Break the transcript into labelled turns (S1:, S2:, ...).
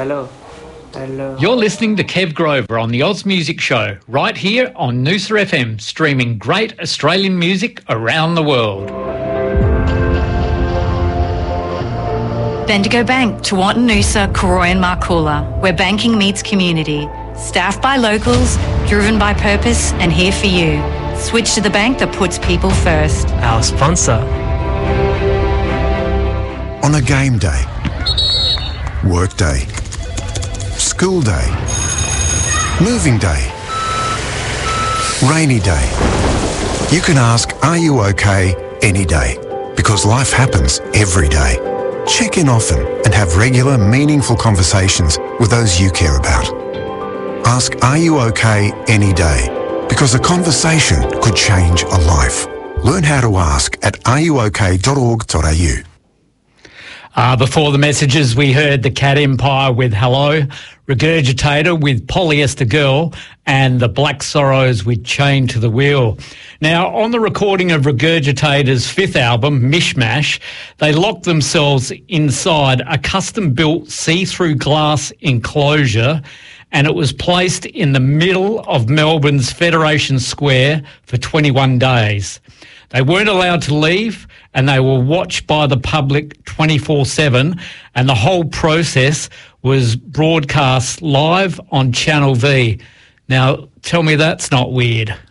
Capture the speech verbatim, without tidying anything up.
S1: Hello. Hello.
S2: You're listening to Kev Grover on the Oz Music Show, right here on Noosa F M, streaming great Australian music around the world.
S3: Bendigo Bank, Tewantin Noosa, Koroy and Markoola, where banking meets community. Staffed by locals, driven by purpose, and here for you. Switch to the bank that puts people first.
S4: Our sponsor.
S5: On a game day, work day, school day, moving day, rainy day, you can ask, are you okay, any day? Because life happens every day. Check in often and have regular, meaningful conversations with those you care about. Ask, are you okay, any day? Because a conversation could change a life. Learn how to ask at are you okay dot org dot a u.
S2: Uh, before the messages, we heard the Cat Empire with Hello, Regurgitator with Polyester Girl, and the Black Sorrows with Chained to the Wheel. Now, on the recording of Regurgitator's fifth album, Mishmash, they locked themselves inside a custom-built see-through glass enclosure, and it was placed in the middle of Melbourne's Federation Square for twenty-one days. They weren't allowed to leave, and they were watched by the public twenty-four seven, and the whole process was broadcast live on Channel V. Now, tell me that's not weird.